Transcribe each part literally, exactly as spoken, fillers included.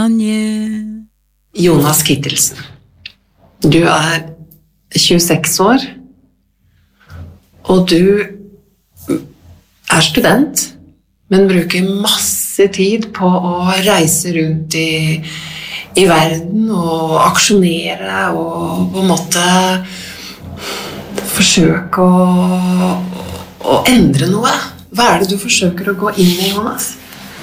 Jonas Kittelsen, du er tjueseks år, og du er student, men bruker masse tid på å reise rundt i, i verden og aksjonere og på en måte forsøke å, å endre noe. Hva er det du forsøker å gå inn i, Jonas?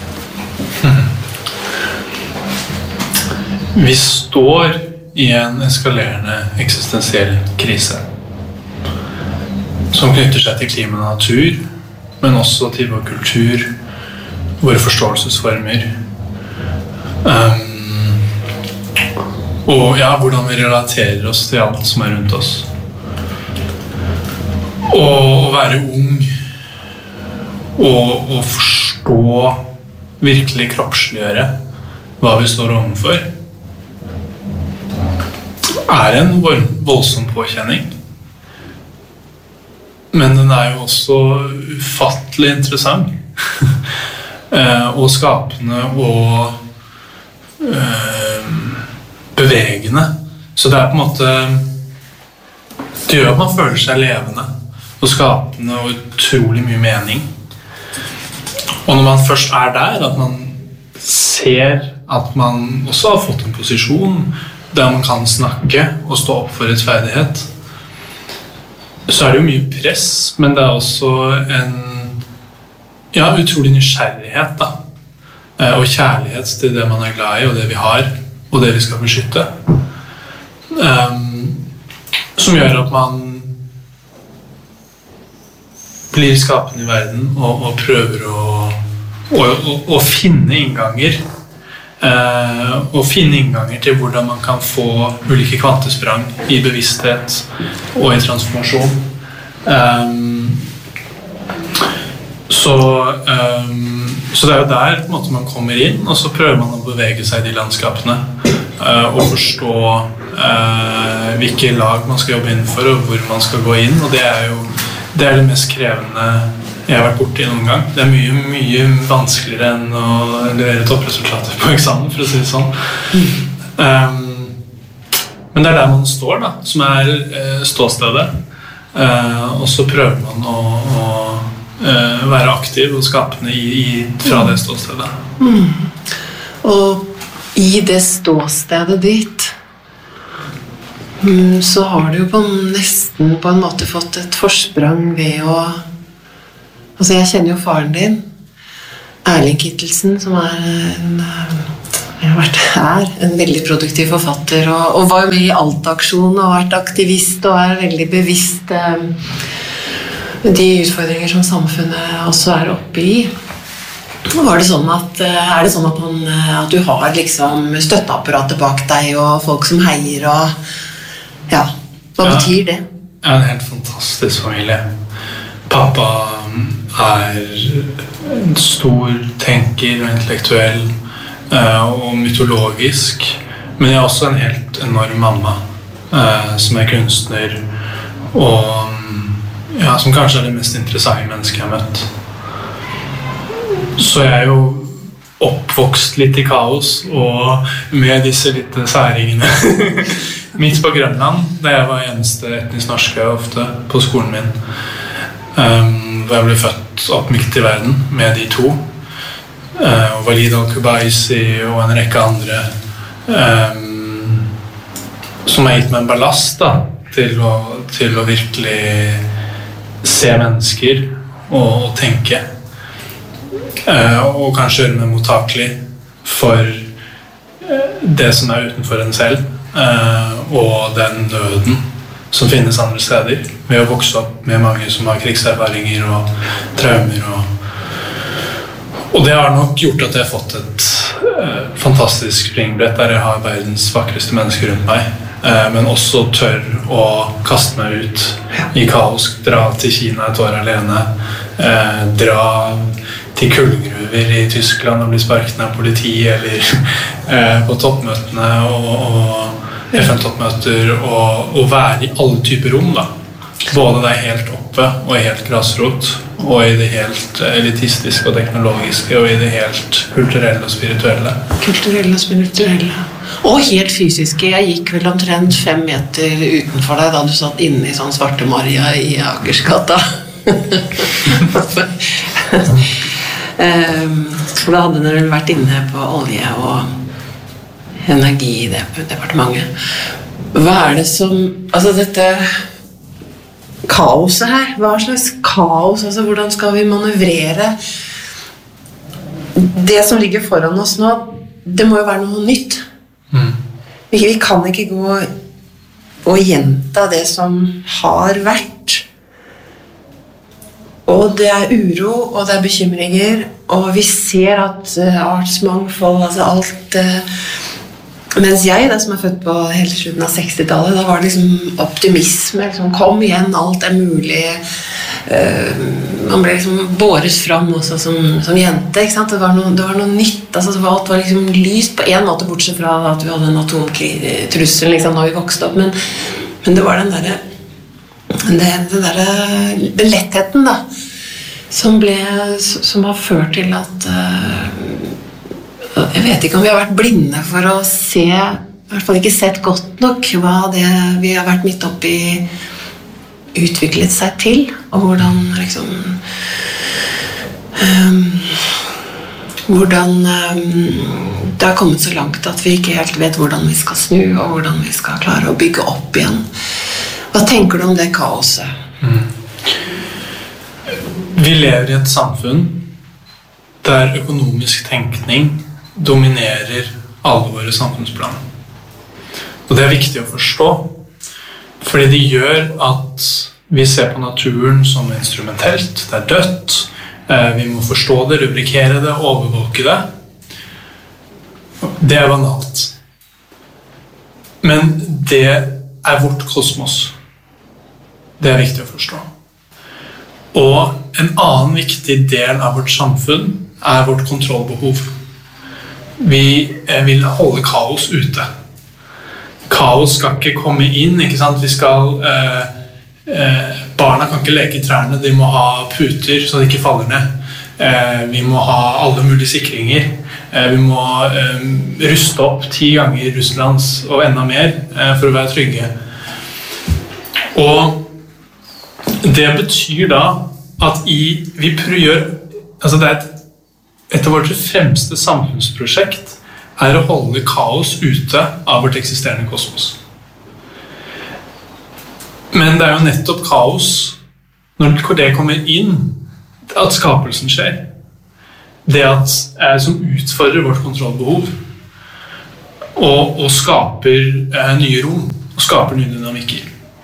Vi står i en eskalerende eksistensiell krise som knytter seg til klima og natur, men også til vår kultur, våre forståelsesformer, um, og ja, hvordan vi relaterer oss til alt som er rundt oss. Og å være ung og å forstå, virkelig kroppsliggjøre hva vi står overfor, er en voldsom påkjenning. Men den er jo også ufattelig interessant og skapende og øh, bevegende. Så det er på en måte, det gjør at man føler seg levende og skapende og utrolig mye mening. Og når man først er der, at man ser at man også har fått en posisjon der man kan snakke og stå opp for rettferdighet, så er det jo mye press, men det er også en ja, utrolig nysgjerrighet da. Og kjærlighet til det man er glad i, og det vi har, og det vi skal beskytte. Um, som gjør at man blir skapende i verden og, og prøver å, å, å, å finne innganger. Uh, og finne innganger til hvordan man kan få ulike kvantesprang i bevissthet og i transformasjon. Um, så, um, så det er jo der på en måte man kommer inn, og så prøver man å bevege seg i de landskapene uh, og forstå uh, hvilke lag man skal jobbe innenfor og hvor man skal gå inn, og det er jo det, er det mest krevende jeg har vært borte i noen gang. Det er mye, mye vanskeligere enn å levere toppresultater på eksamen, for å si det sånn. Mm. Um, men det er der man står da, som er uh, ståstedet. Uh, og så prøver man å, å uh, være aktiv og skapende i, i, fra det ståstedet. Mm. Og i det ståstedet ditt, mm, så har du jo på nesten på en måte fått et forsprang ved å Altså, jeg kjenner jo faren din, Erling Kittelsen, som er en, jeg har vært her, en veldig produktiv forfatter, og, og var jo med i Alt-aksjonen, og har vært aktivist, og er veldig bevisst eh, de utfordringer som samfunnet også er oppe i. Var det sånn at, er det sånn at, han, at du har liksom støtteapparatet bak deg, og folk som heier, og ja, hva ja, betyr det? Det er en helt fantastisk familie. Pappa er en stor tenker og intellektuell uh, og mytologisk, men jeg er også en helt enorm mamma uh, som er kunstner og ja, som kanskje er det mest interessante mennesket jeg har møtt. Så jeg er jo oppvokst litt i kaos og med disse litt særingene midt på Grønland, da jeg var eneste etnisk norske ofte på skolen min. Um, hvor jeg ble født opp midt i verden med de to uh, og Walid al-Kubaisi og en rekke andre um, som har gitt meg en ballast da, til, å, til å virkelig se mennesker og, og tenke uh, og kanskje gjøre meg mottakelig for uh, det som er utenfor en selv uh, og den nøden som finnes andre steder, ved å vokse opp med mange som har krigserfaringer og traumer. Og, og det har nok gjort at jeg har fått et uh, fantastisk springbrett der jeg har verdens vakreste mennesker rundt meg, uh, men også tør å kaste meg ut i kaos, dra til Kina et år alene, uh, dra til kullgruver i Tyskland og bli sparket av politi, eller uh, på toppmøtene og, og F N-toppmøter og, og være i alle typer rom da. Både der helt oppe og helt grasrot og i det helt elitistiske og teknologiske, og i det helt kulturelle og spirituelle. Kulturelle og spirituelle. Og helt fysiske. Jeg gikk vel omtrent fem meter utenfor deg da du satt inne i sånn Svarte Maria i Akersgata. For da hadde dere vært inne på olje og energi i det departementet. Hva er det som, altså dette kaoset her, hva slags kaos, altså hvordan skal vi manøvrere det som ligger foran oss nå? Det må jo være noe nytt. Mm. Vi, vi kan ikke gå og gjenta det som har vært. Og det er uro, og det er bekymringer, og vi ser at uh, artsmangfold, altså alt uh, mens jeg, da, som er født på hele slutten av sekstitallet, da var det liksom optimisme, liksom, kom igjen, alt er mulig. Uh, man ble liksom båret fram også som, som jente, ikke sant? Det var noe, det var noe nytt, altså alt var liksom lyst på en måte, bortsett fra at vi hadde en atomtrussel liksom, da vi vokste opp, men, men det var den der, det, det der, den lettheten da, som, ble, som har ført til at uh, jeg vet ikke om vi har vært blinde for å se, i hvert fall ikke sett godt nok hva det vi har vært midt oppe i utviklet seg til, og hvordan liksom um, hvordan um, det har kommet så langt at vi ikke helt vet hvordan vi skal snu, og hvordan vi skal klare å bygge opp igjen. Hva tenker du om det kaoset? Mm. Vi lever i et samfunn der økonomisk tenkning dominerer alle våre samfunnsplan. Og det er viktig å forstå, fordi det gjør at vi ser på naturen som instrumentelt, det er dødt, vi må forstå det, rubrikere det, overvåke det. Det er banalt. Men det er vårt kosmos. Det er viktig å forstå. Og en annen viktig del av vårt samfunn er vårt kontrollbehov. Vi vil holde kaos ute. Kaos skal ikke komme inn, ikke sant? Vi skal, eh, eh, barna kan ikke leke i trærne, de må ha puter så de ikke faller ned. Eh, vi må ha alle mulige sikringer. Eh, vi må eh, ruste opp ti ganger Russlands og enda mer eh, for å være trygge. Og det betyr da at i, vi prøver, altså det er et Et av vårt fremste samfunnsprosjekt er å holde kaos ute av vårt eksisterende kosmos. Men det er jo nettopp kaos, når det kommer inn, at skapelsen skjer. Det at, eh, som utfordrer vårt kontrollbehov, og, og skaper eh, nye rom, og skaper nye dynamikker.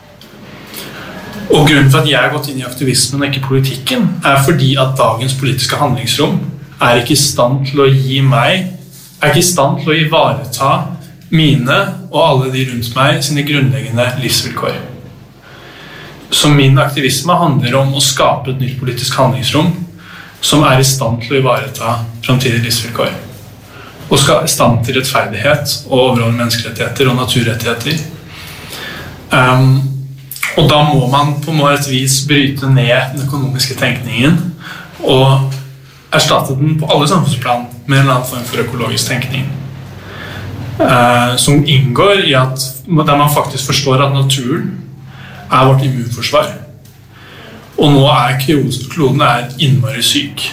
Og grunnen for at jeg har gått inn i aktivismen og ikke politikken, er fordi at dagens politiske handlingsrom er ikke i stand til å gi meg, er ikke i stand til å ivareta mine og alle de rundt meg sine grunnleggende livsvilkår. Så min aktivisme handler om å skape et nytt politisk handlingsrom som er i stand til å ivareta fremtidige livsvilkår. Og skal i stand til rettferdighet og overholde menneskerettigheter og naturrettigheter. Um, og da må man på et vis bryte ned den økonomiske tenkningen og erstatte den på alle samfunnsplan med en eller annen form for økologisk tenkning. Uh, som inngår i at der man faktisk forstår at naturen er vårt immunforsvar. Og nå er kloden er innmari syk.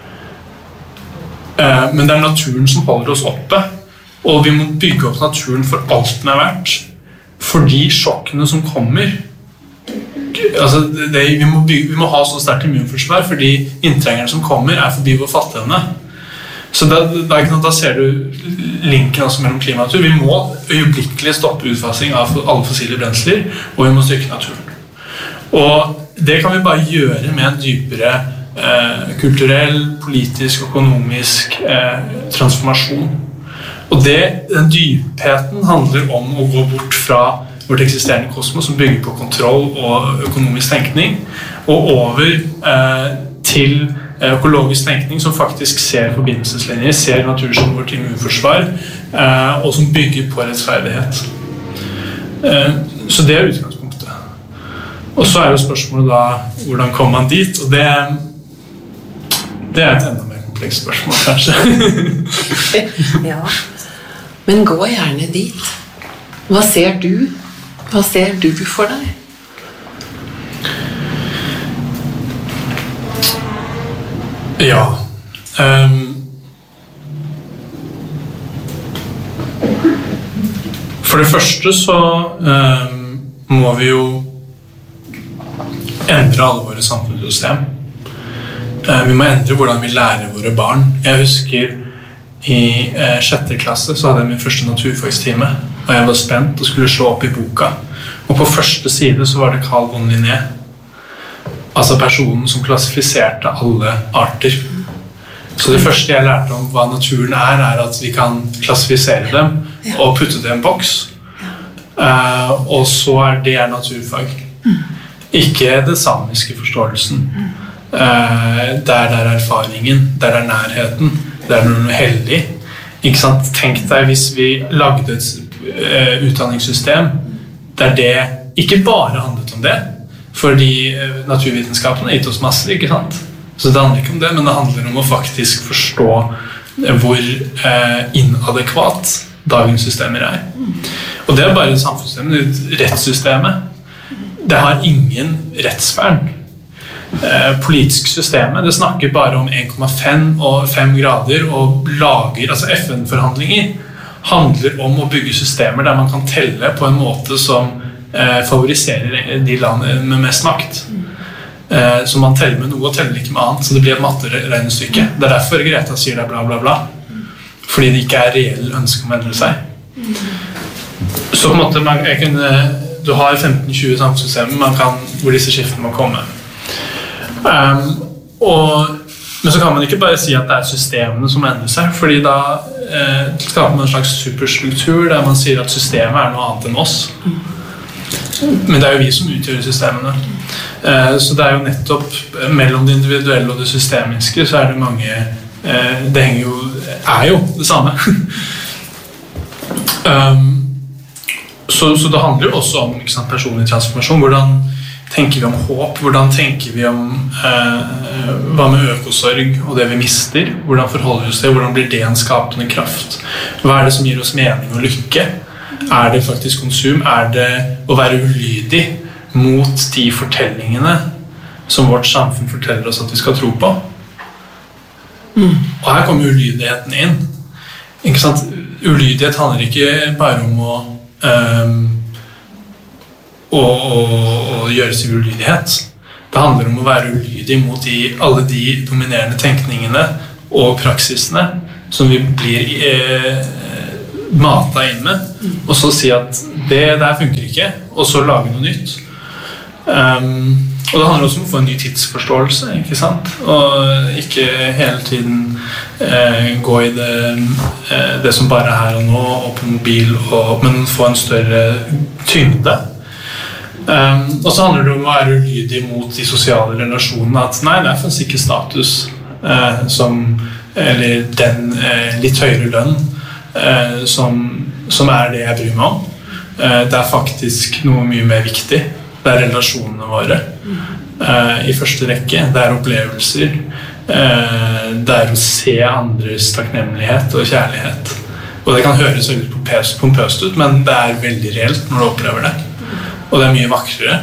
Uh, men det er naturen som holder oss oppe, og vi må bygge opp naturen for alt den er verdt. Fordi sjokkene som kommer, altså det, vi, må bygge, vi må ha så sterkt immunforsvar, fordi inntrengerne som kommer er forbi vår fatteevne. Så da, da, da ser du linken også mellom klima og natur. Vi må øyeblikkelig stoppe utfasing av alle fossile brensler, og vi må styrke naturen. Og det kan vi bare gjøre med en dypere eh, kulturell, politisk, økonomisk eh, transformasjon. Og det, den dypheten handler om å gå bort fra vårt eksisterende kosmos som bygger på kontroll og økonomisk tenkning, og over eh, til økologisk tenkning som faktisk ser forbindelseslinjer, ser natur som vårt immunforsvar, eh, og som bygger på rettferdighet. Eh, så det er utgangspunktet. Og så er jo spørsmålet da, hvordan kommer man dit? Og det, Det er et enda mer komplekst spørsmål, kanskje. Ja, men gå gjerne dit. Hva ser du? Hva ser du for deg? Ja. Um, for det første så um, må vi jo endre alle våre samfunnssystem. Uh, vi må endre hvordan vi lærer våre barn. Jeg husker i uh, sjette klasse så hadde jeg min første naturfagstime, og jeg var spent og skulle slå opp i boka. Og på første side så var det Carl von Linné, altså personen som klassifiserte alle arter. Så det første jeg lærte om hva naturen er, er at vi kan klassifisere dem og putte det i en boks. Uh, og så er det er naturfag. Ikke det samiske forståelsen. Uh, der det er erfaringen, der det er nærheten, der det er noe hellig. Ikke sant? Tenk deg hvis vi lagde et uh, utdanningssystem der det ikke bare handlet om det, fordi naturvitenskapen har gitt oss masse, ikke sant? Så det handler ikke om det, men det handler om å faktisk forstå hvor eh, inadekvat dagens systemer er. Og det er bare samfunnssystemet, rettssystemet. Det har ingen rettsvern. Eh, politisk systemet, det snakker bare om en komma fem og fem grader og lager, altså F N-forhandlinger handler om å bygge systemer der man kan telle på en måte som eh, favoriserer de landene med mest makt. Eh, så man teller med noe og teller ikke med annet, så det blir et matteregnestykke. Det er derfor Greta sier det bla bla bla. Fordi det ikke er reell ønske om å endre seg. Så på en måte, man, jeg kunne, du har femten til tjue samfunnssystemer man kan, hvor disse skiftene må komme. Um, og Men så kan man ikke bare si at det er systemene som endrer seg, fordi da eh, skaper man en slags superstruktur der man sier at systemet er noe annet enn oss. Men det er jo vi som utgjør systemene. Eh, så det er jo nettopp mellom det individuelle og det systemiske så er det mange eh, det henger jo, er jo det samme. um, så, så det handler jo også om ikke sant, personlig transformasjon. Hvordan tenker vi om håp? Hvordan tenker vi om eh, hva med økosorg og det vi mister? Hvordan forholder vi oss til? Hvordan blir det en skapende kraft? Hva er det som gir oss mening og lykke? Er det faktisk konsum? Er det å være ulydig mot de fortellingene som vårt samfunn forteller oss at vi skal tro på? Mm. Og her kommer ulydigheten inn. Ikke sant? Ulydighet handler ikke bare om å um, Og, og, og gjøre seg ulydighet. Det handler om å være ulydig mot de, alle de dominerende tenkningene og praksisene som vi blir eh, matet inn med, og så si at det der funker ikke, og så lage noe nytt. Um, og det handler også om å få en ny tidsforståelse, ikke sant? Og ikke hele tiden eh, gå i det, eh, det som bare er her og nå, og på mobil, og, men få en større tyngde. Um, og så handler det om å være ulydig mot de sosiale relasjonene, at nei, det er faktisk ikke status uh, som, eller den uh, litt høyere lønn uh, som, som er det jeg bryr meg om. Uh, det er faktisk noe mye mer viktig. Det er relasjonene våre uh, i første rekke. Det er opplevelser. Uh, det er å se andres takknemlighet og kjærlighet. Og det kan høres veldig pompøst ut, men det er veldig reelt når du opplever det. Og det er mye vakrere.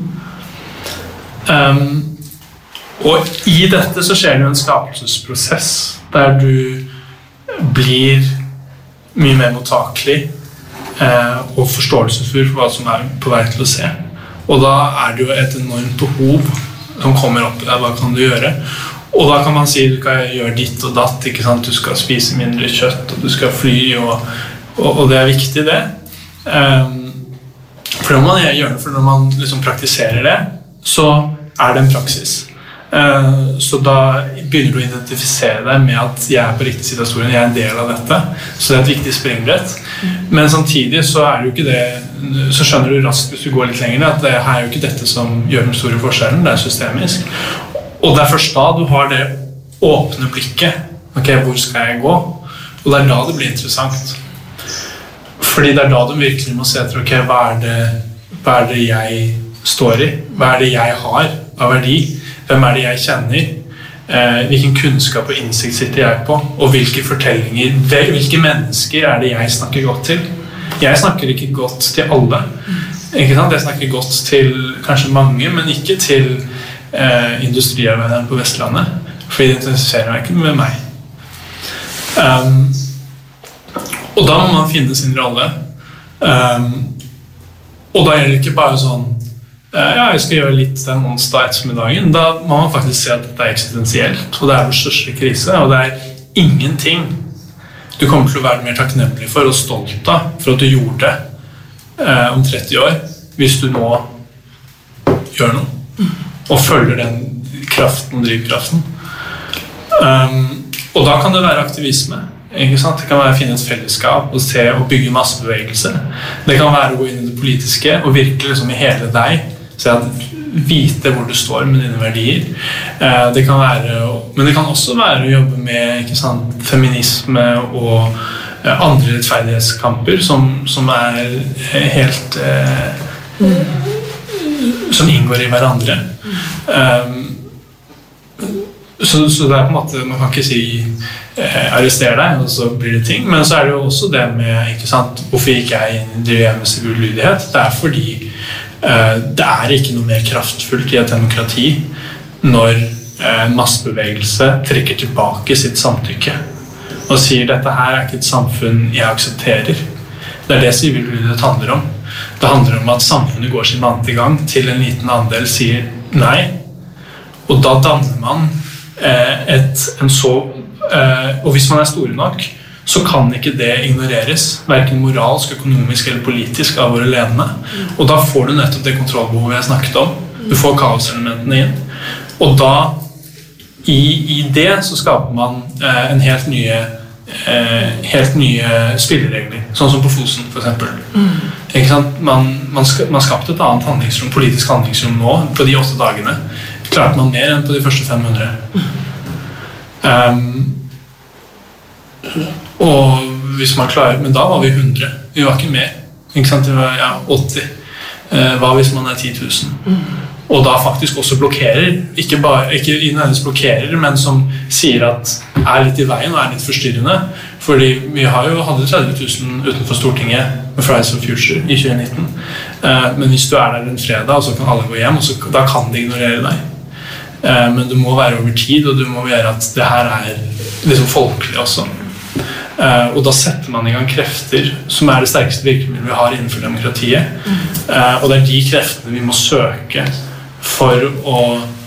Um, og i dette så skjer det jo en skapelsesprosess der du blir mye mer mottakelig eh, og forståelsesfull for hva som er på vei til å se. Og da er det jo et enormt behov som kommer opp der. Hva kan du gjøre? Og da kan man si du kan gjøre ditt og datt, ikke sant? Du skal spise mindre kjøtt, og du skal fly, og, og, og det er viktig det. Um, For når man gjør det, for når man liksom praktiserer det, så er det en praksis. Så da begynner du å identifisere deg med at jeg er på riktig side av historien, jeg er en del av dette. Så det er et viktig springbrett. Men samtidig så er det jo ikke det, så skjønner du raskt hvis du går litt lenger, at det her er jo ikke dette som gjør den store forskjellen, det er systemisk. Og det er først da du har det åpne blikket. Ok, hvor skal jeg gå? Og det er da det blir interessant. Fordi det er da du virkelig må se etter, ok, hva er det, hva er det jeg står i? Hva er det jeg har av verdi? Hvem er det jeg kjenner? eh, hvilken kunnskap og innsikt sitter jeg på, og hvilke fortellinger, hvilke mennesker er det jeg snakker godt til. Jeg snakker ikke godt til alle, ikke sant? Jeg snakker godt til kanskje mange, men ikke til eh, industriarbeiderne på Vestlandet, for de interesserer meg ikke med meg. Um, og da må man finne sin rolle. Um, og da er det ikke bare sånn ja, jeg skal gjøre litt den onsdag ettermiddagen. Da må man faktisk se at dette er eksistensielt, og det er vår største krise, og det er ingenting du kommer til å være mer takknemlig for og stolt av for at du gjorde det eh, om tretti år, hvis du nå gjør noe og følger den kraften og drivkraften. Um, og da kan det være aktivisme, ikke sant? Det kan være å finne et fellesskap og se og bygge massebevegelse. Det kan være å gå inn i det politiske og virke liksom i hele deg, så at vite hvor du står med dine verdier. Eh, det kan være, men det kan også være å jobbe med, ikke sant, feminisme og eh, andre rettferdighetskamper som, som er helt eh, mm. som inngår i hverandre. Um, så, så det er på en måte, man kan ikke si eh, arrester deg, og så blir det ting, men så er det jo også det med, ikke sant, hvorfor ikke jeg driver jeg med sivil lydighet? Det er fordi det er ikke noe mer kraftfullt i et demokrati når en massebevegelse trekker tilbake sitt samtykke og sier dette her er ikke et samfunn jeg aksepterer. Det er det sivil lydighet handler om. Det handler om at samfunnet går sin vante gang til en liten andel sier nei, og da danner man et, en så og hvis man er store nok så kan ikke det ignoreres, hverken moralsk, økonomisk eller politisk av våre ledende. Og da får du nettopp det kontrollbehovet jeg snakket om. Du får kaoselementene inn. Og da, i, i det, så skaper man eh, en helt nye, eh, helt nye spilleregler. Sånn som på Fosen, for eksempel. Mm. Ikke sant? Man, man, ska, man skapte et annet handlingsrom, politisk handlingsrom nå, på de åtte dagene. Klarte man mer enn på de første fem hundre. Um, og hvis man klarer, men da var vi hundre, vi var ikke mer, ikke sant, vi var ja, åtti, eh, hva hvis man er ti tusen? Mm. Og da faktisk også blokkerer, ikke bare, ikke nødvendigvis blokkerer, men som sier at er litt i veien og er litt forstyrrende, fordi vi har jo hadde tretti tusen utenfor Stortinget med Fridays for Future i tjue nitten, eh, men hvis du er der en fredag, så kan alle gå hjem, og så, da kan de ignorere deg. Eh, men du må være over tid, og du må gjøre at det her er liksom folkelig også. Uh, og da setter man i gang krefter som er det sterkeste virkemidlet vi har innenfor demokratiet. Uh, og det er de kreftene vi må søke for å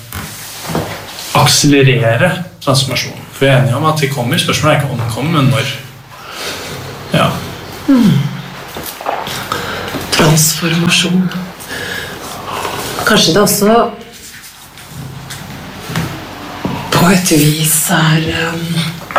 akselerere transformasjonen. For vi er enige om at det kommer, spørsmålet er ikke om det kommer, men når. Ja. Mm. Transformasjon. Kanskje det også på et vis er um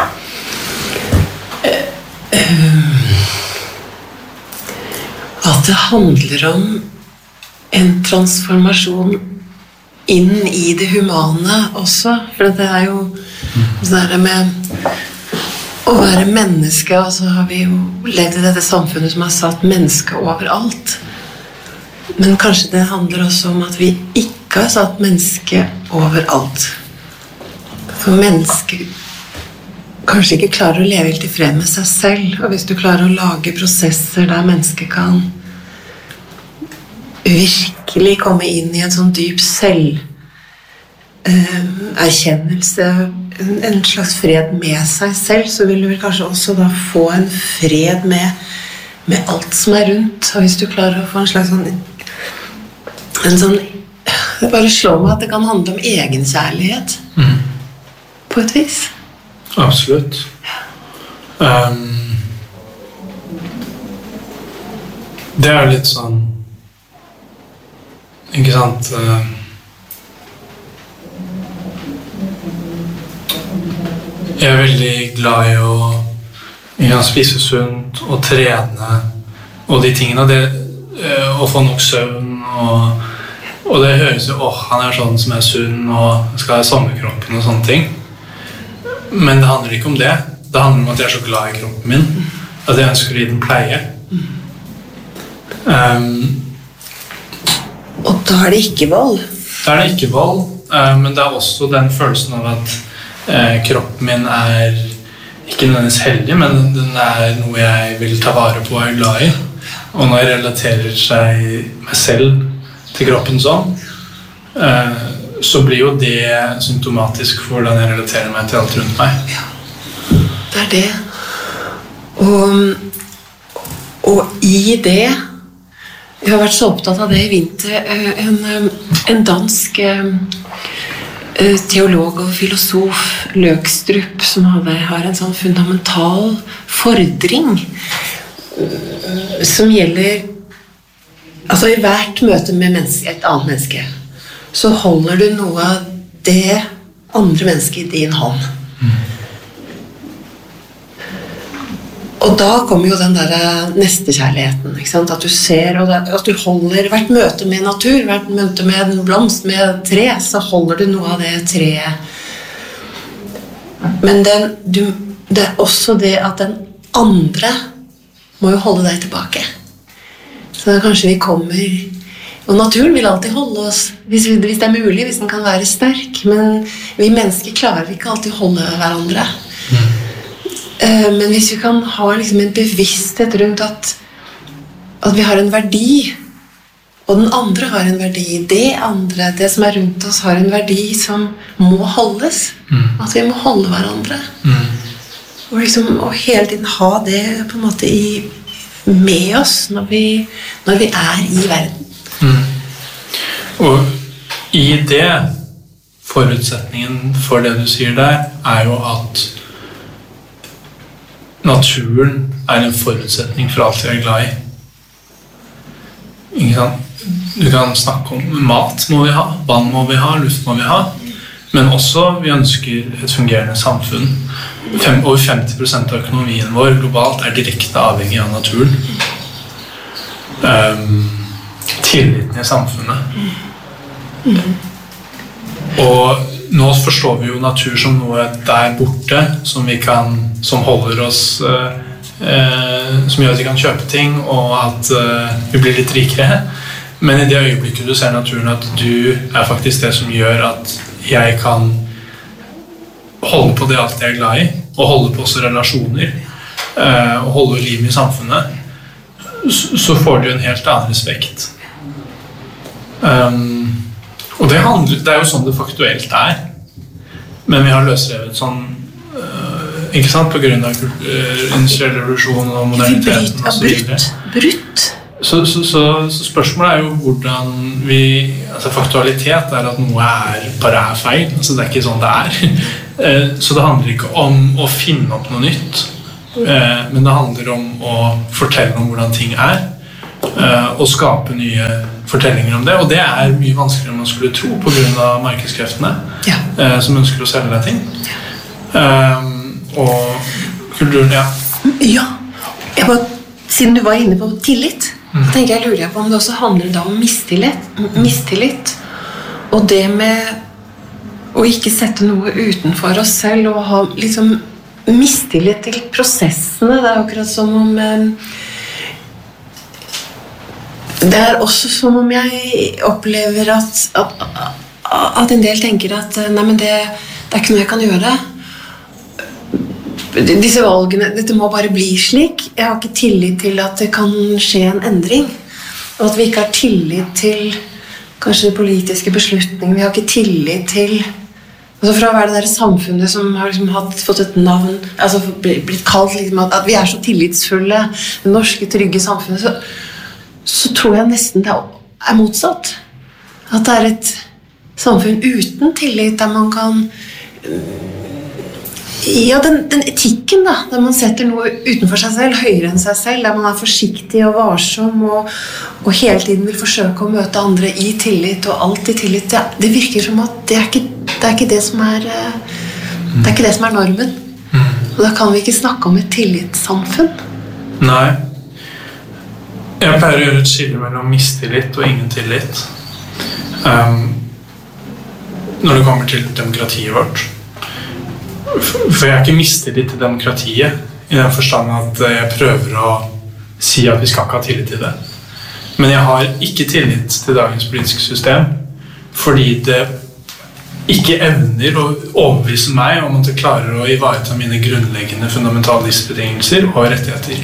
at det handler om en transformasjon inn i det humane også, for det er jo det der med å være menneske, og så har vi jo levd i dette samfunnet som har satt mennesket overalt, men kanskje det handler også om at vi ikke har satt mennesket overalt, for mennesket kanskje ikke klarer å leve helt i fred med seg selv, og hvis du klarer å lage prosesser der mennesket kan virkelig komme inn i en sånn dyp selv eh, erkjennelse, en, en slags fred med seg selv, så vil du vel kanskje også da få en fred med, med alt som er rundt, og hvis du klarer å få en slags sånn en sånn, det bare slår meg at det kan handle om egenkjærlighet mm. på et vis. Absolutt. Um, det er litt sånn, ikke sant, uh, jeg er veldig glad i å, å spise sunt og trene og de tingene, det, uh, å få nok søvn og, og det høres jo, åh, han er sånn som er sunn og skal ha sommerkroppen og sånne ting. Men det handler ikke om det. Det handler om at jeg er så glad i kroppen min, at jeg ønsker å gi den pleie. Um, og da er det ikke vold. Da er det ikke vold, uh, men det er også den følelsen av at Eh, kroppen min er ikke nødvendigvis heldig, men den er noe jeg vil ta vare på og er glad i. Og når jeg relaterer seg meg selv til kroppen sånn, eh, så blir jo det symptomatisk for hvordan jeg relaterer meg til alt rundt meg. Ja, det er det. Og, og i det, jeg har vært så opptatt av det i vinter, en, en dansk teolog og filosof, Løgstrup, som hadde, har en sånn fundamental fordring som gjelder, altså i hvert møte med menneske, et annet menneske, så holder du noe av det andre mennesket i din hånd. Mm. Og da kommer jo den der nestekjærligheten, ikke sant? At du ser, og det, at du holder hvert møte med natur, hvert møte med en blomst, med tre, så holder du noe av det treet. Men den, du, det er også det at den andre må jo holde deg tilbake. Så da kanskje vi kommer... Og naturen vil alltid holde oss, hvis, hvis det er mulig, hvis den kan være sterk. Men vi mennesker klarer ikke alltid å holde hverandre. Mm. Uh, men hvis vi kan ha liksom en bevissthet rundt at, at vi har en verdi, og den andre har en verdi, det andre, det som er rundt oss, har en verdi som må holdes. Mm. At vi må holde hverandre. Mm. Og, liksom, og hele tiden ha det på en måte i, med oss når vi, når vi er i verden. Mm. Og i det, forutsetningen for det du sier der, er jo at naturen er en forutsetning for alt vi er glad i. Ikke sant? Du kan snakke om mat må vi ha, vann må vi ha, luft må vi ha, men også vi ønsker et fungerende samfunn. Fem, over femti prosent av økonomien vår globalt er direkte avhengig av naturen. Um, tilliten i samfunnet. Mm. Og nå forstår vi jo natur som noe der borte som vi kan, som holder oss eh, eh, som gjør at vi kan kjøpe ting og at eh, vi blir litt rikere, men i det øyeblikket du ser naturen at du er faktisk det som gjør at jeg kan holde på det alt jeg er glad i og holde på også relasjoner eh, og holde liv i samfunnet, så, så får du en helt annen respekt. Um, og det, handler, det er jo sånn det faktuelt er, men vi har løsrevet sånn uh, ikke sant, på grunn av uh, industriell revolusjon og moderniteten og så videre. Brutt. Så, så, så, så spørsmålet er jo hvordan vi, altså faktualitet er at noe er, bare er feil, altså det er ikke sånn det er. uh, så det handler ikke om å finne opp noe nytt, uh, men det handler om å fortelle om hvordan ting er, uh, og skape nye fortellinger om det, og det er mye vanskeligere enn man skulle tro på grunn av markedskreftene, ja. eh, som ønsker å selge deg ting. Ja. Um, og kulturen, ja. Ja, jeg bare, siden du var inne på tillit, mm. så tenker jeg, lurer jeg på om det også handler da om mistillit, mistillit, og det med å ikke sette noe utenfor oss selv, og ha liksom mistillit til prosessene. Det er akkurat som om... Eh, Det er også som om jeg opplever at, at, at en del tenker at nei, men det, det er ikke noe jeg kan gjøre. Disse valgene, dette må bare bli slik. Jeg har ikke tillit til at det kan skje en endring. Og at vi ikke har tillit til kanskje politiske beslutninger. Vi har ikke tillit til... Altså fra å være det der samfunnet som har liksom hatt, fått et navn, altså blitt kalt liksom, at, at vi er så tillitsfulle, det norske, trygge samfunnet, så... så tror jeg nesten det er motsatt. At det er et samfunn uten tillit, der man kan... Ja, den, den etikken da, der man setter noe utenfor seg selv, høyere enn seg selv, der man er forsiktig og varsom, og, og hele tiden vil forsøke å møte andre i tillit, og alltid tillit. Det, det virker som at det er ikke det, er ikke det som er... Det er ikke det som er normen. Og da kan vi ikke snakke om et tillitssamfunn. Nei. Jeg pleier å gjøre et skille mellom mistillit og ingen tillit. Um, når det kommer til demokratiet vårt. For jeg har ikke mistillit til demokratiet, i den forstand at jeg prøver å si at vi skal ikke ha tillit til det. Men jeg har ikke tillit til dagens politiske system, fordi det ikke evner å overbevise meg om at jeg klarer å ivareta mine grunnleggende fundamentale livsbetingelser og rettigheter.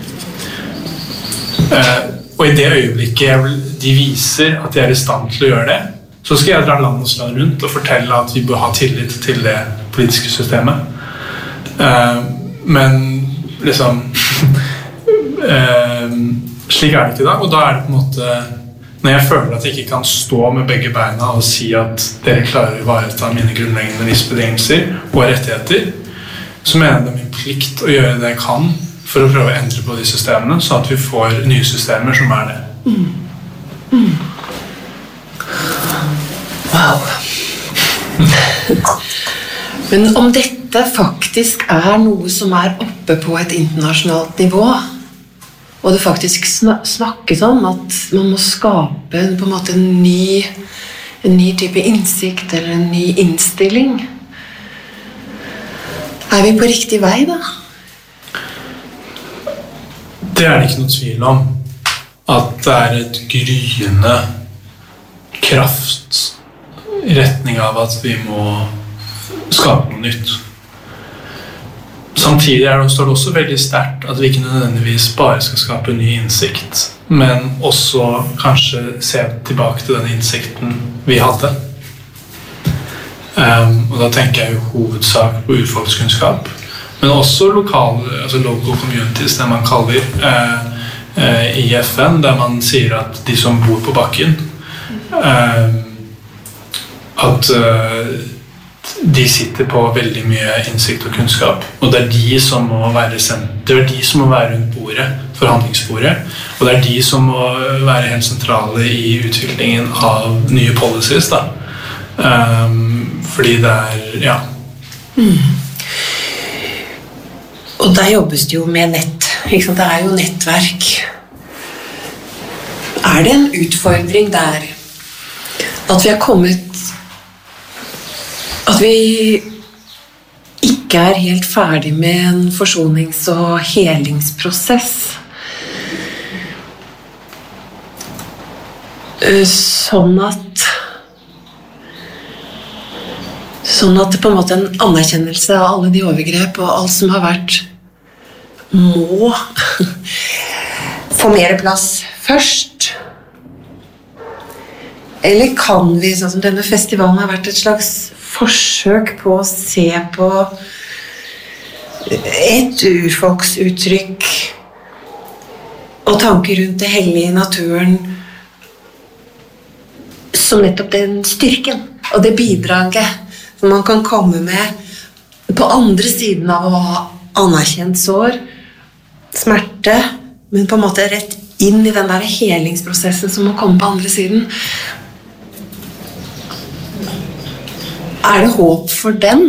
Eh, og i det øyeblikket jeg vil, de viser at de er i stand til å gjøre det, så skal jeg dra land og strand rundt og fortelle at vi bør ha tillit til det politiske systemet. Eh, men liksom eh, slik er det ikke i dag, og da er det på en måte når jeg føler at jeg ikke kan stå med begge beina og si at dere klarer å ivareta mine grunnleggende livsbetingelser og rettigheter, så mener jeg det er min plikt å gjøre det jeg kan for å prøve å endre på de systemene, så at vi får nye systemer som er det. Mm. Mm. Wow. Men om dette faktisk er noe som er oppe på et internasjonalt nivå, og det faktisk snakkes om at man må skape på en måte en ny, en ny type innsikt eller en ny innstilling, er vi på riktig vei da? Det er det ikke noe tvil om. At det er et gryende kraft i retning av at vi må skape noe nytt. Samtidig er det, står det også veldig sterkt at vi ikke nødvendigvis bare skal skape ny innsikt, men også kanskje se tilbake til den innsikten vi hadde. Um, og da tenker jeg jo hovedsak på urfolkskunnskap, men også lokale, altså local communities, det man kaller eh, eh, i F N, der man sier at de som bor på bakken, eh, at eh, de sitter på veldig mye innsikt og kunnskap, og det er de som må være det er de som må være rundt bordet, forhandlingsbordet, og det er de som må være helt sentrale i utviklingen av nye policies da. Um, fordi det er, ja. Mm. Og der jobbes det jo med nett, ikke sant? Det er jo nettverk. Er det en utfordring der at vi har kommet, at vi ikke er helt ferdig med en forsonings- og helingsprosess? Sånn at Sånn at det på en måte en anerkjennelse av alle de overgrep og alt som har vært må få mer plass først. Eller kan vi, sånn som denne festivalen har vært et slags forsøk på å se på et urfolksuttrykk og tanker rundt det hellige i naturen som nettopp den styrken og det bidraget som man kan komme med på andre siden av å ha anerkjent sår, smerte, men på en måte rett inn i den der helingsprosessen som må komme på andre siden. Er det håp for den?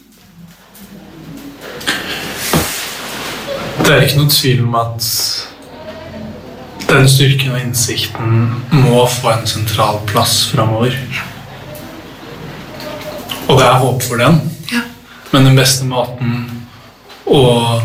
Det er ikke noe tvil om at den styrken og innsikten må få en sentral plass fremover. Ja. Og det er håp for den. Ja. Men den beste måten å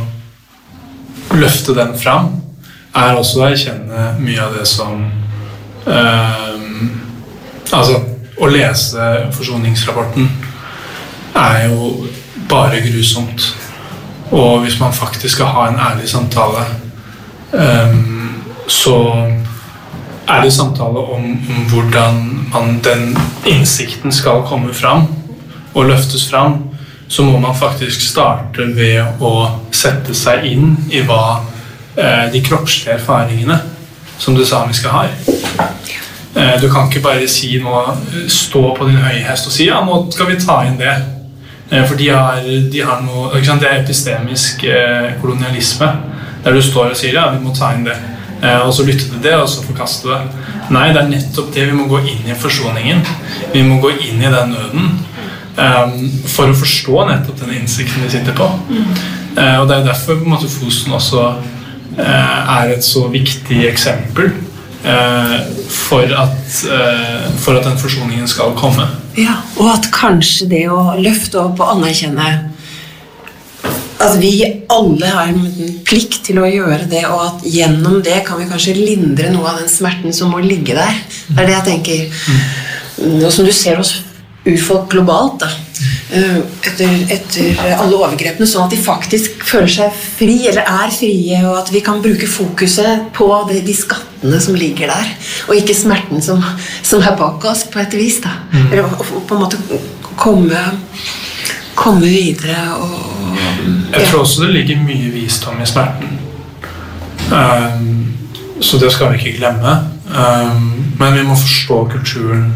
løfte den fram er også å erkjenne mye av det som øh, altså, å lese forsoningsrapporten er jo bare grusomt. Og hvis man faktisk skal ha en ærlig samtale øh, så er det samtale om, om hvordan man, den innsikten skal komme fram og løftes fram, så må man faktisk starte ved å sette seg inn i hva eh, de kroppslige erfaringene som det samiske har. Eh, du kan ikke bare si nå, stå på din høye hest og si ja, nå skal vi ta inn det. Eh, for de har, de har noe, ikke sant, det er epistemisk eh, kolonialisme, der du står og sier ja, vi må ta inn det. Eh, og så lytte til det, og så forkaste det. Nei, det er nettopp det vi må gå inn i forsoningen. Vi må gå inn i den nøden. Um, for å forstå nettopp den innsikten vi sitter på. Mm. Uh, og det er derfor på en måte Fosen også uh, er et så viktig eksempel uh, for, at, uh, for at den forsoningen skal komme. Ja, og at kanskje det å løfte opp og anerkjenne at vi alle har en plikt til å gjøre det, og at gjennom det kan vi kanskje lindre noe av den smerten som må ligge der. Det er det jeg tenker. Mm. Og som du ser hos urfolk globalt da, etter, etter alle overgrepene, sånn at de faktisk føler seg fri, eller er frie, og at vi kan bruke fokuset på de, de skattene som ligger der, og ikke smerten som, som er bak oss på et vis da. Mm. Eller å, å, på en måte komme, komme videre og, Jeg tror også det ligger mye visdom i smerten. Um, så det skal vi ikke glemme. Um, men vi må forstå kulturen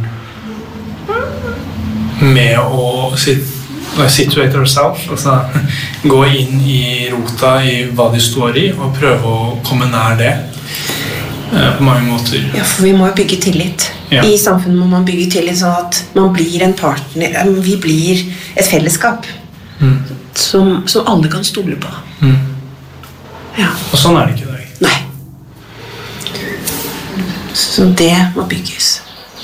med å sit, situate ourselves, altså gå inn i rota i hva de står i, og prøve å komme nær det eh, på mange måter. Ja, for vi må jo bygge tillit. Ja. I samfunnet må man bygge tillit sånn at man blir en partner, vi blir et fellesskap mm. som, som alle kan stole på. Mm. Ja. Og sånn er det ikke i dag. Nei. Så det må bygges.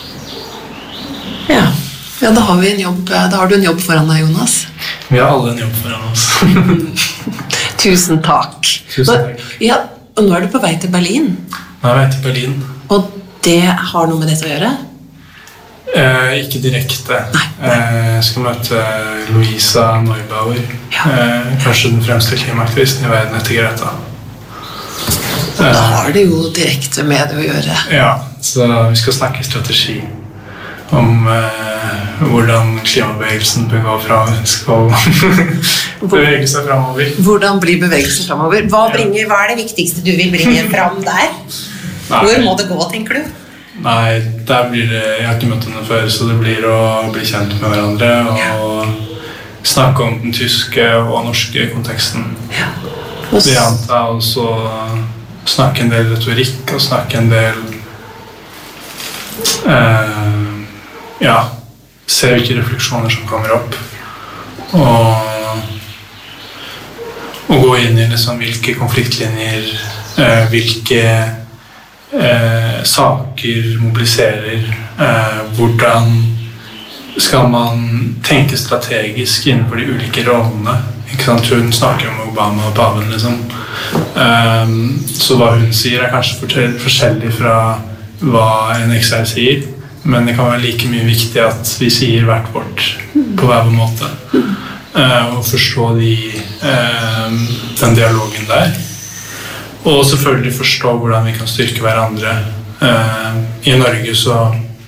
Ja. Ja, da har vi en jobb, da har du en jobb foran deg, Jonas. Vi har alle en jobb foran oss. Tusen takk. Tusen takk. Ja, og nå er du på vei til Berlin. Nå er jeg til Berlin. Og det har noe med dette å gjøre? Eh, ikke direkte. Nei, nei. Eh, jeg skal møte Luisa Neubauer. Ja. Eh, kanskje den fremste klimaaktivisten i verden etter Greta. Og da har det jo direkte med det å gjøre. Ja, så vi skal snakke strategi. Om eh, hvordan klimabevegelsen bør gå fra, skal bevege seg fremover. Hvordan blir bevegelsen fremover? Hva, bringer, hva er det viktigste du vil bringe frem der? Nei. Hvor må det gå, tenker du? Nei, der blir det, jeg har ikke møtt henne før, så det blir å bli kjent med hverandre og ja. Snakke om den tyske og norske konteksten. Ja. Det antar jeg også snakke en del retorikk og snakke en del eh, ja, se hvilke refleksjoner som kommer opp og, og gå inn i liksom hvilke konfliktlinjer eh, hvilke eh, saker mobiliserer eh, hvordan skal man tenke strategisk innenfor de ulike rollene, ikke sant? Hun snakker om Obama og paven liksom. eh, så hva hun sier er kanskje forskjellig fra hva en X R sier. Men det kan være like mye viktig at vi sier hvert vårt på hver måte. Uh, og forstå de, uh, den dialogen der. Og selvfølgelig forstå hvordan vi kan styrke hverandre. Uh, I Norge så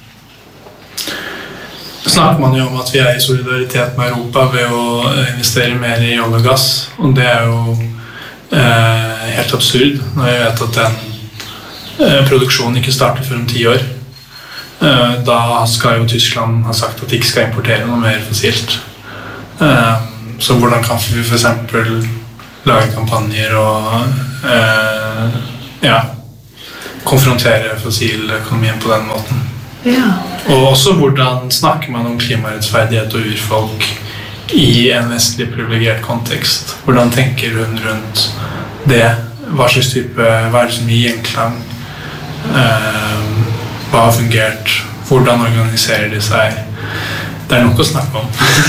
snakker man jo om at vi er i solidaritet med Europa ved å investere mer i olje og gass. Og det er jo uh, helt absurd når jeg vet at den uh, produksjonen ikke starter før om ti år. Da skal jo Tyskland ha sagt at de ikke skal importere noe mer fossilt. Så hvordan kan vi for eksempel lage kampanjer og ja, konfrontere fossiløkonomien på den måten? Ja. Og også hvordan snakker man om klimarettferdighet og urfolk i en vestlig privilegert kontekst? Hvordan tenker hun rundt det? Hva slags type, hva er det som gir gjenklang? Hva har fungert? Hvordan organiserer de seg? Det er nok å snakke om.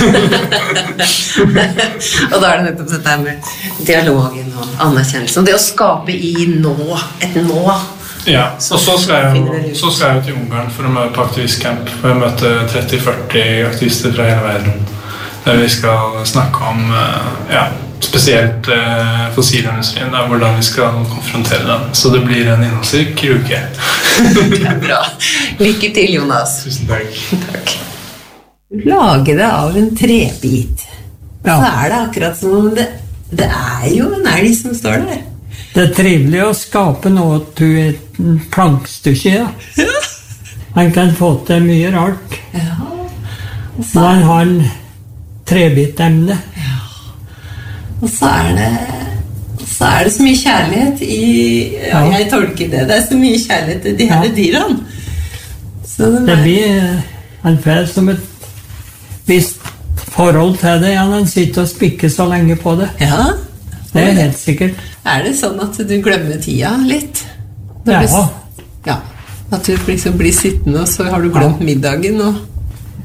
Og da er det nettopp dette med dialogen og anerkjennelsen. Og det å skape i nå, et nå. Ja, og så skal jeg jo, så skal jeg jo til Ungarn for å møte på aktivistcamp. Og jeg møter tretti til førti aktivister fra hele verden. Der vi skal snakke om, ja, spesielt eh, fossilindustrien, da, hvordan vi skal konfrontere den. Så det blir en innholdsrik uke. Det er bra. Lykke til, Jonas. Tusen takk. Takk. Lage det av en trebit. Ja. Så er det akkurat som om det, det er jo en elg som står der. Det er trivelig å skape noe til et plankstykke, ja. Ja. Man kan få til mye rart. Ja. Når man har en trebitemne. Ja. Og så er det så er det så mye kjærlighet i, ja, jeg tolker det, det er så mye kjærlighet til de her ja. Dyrene. Så det, det blir en ferd som et visst forhold til det, ja, han sitter og spikker så lenge på det. Ja. Det er helt sikkert. Er det sånn at du glemmer tida litt? Ja. Du, ja. At du liksom blir sittende, og så har du glemt ja. Middagen, og...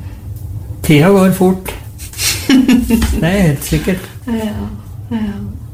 Tida går fort. Det er helt sikkert. Ja, ja.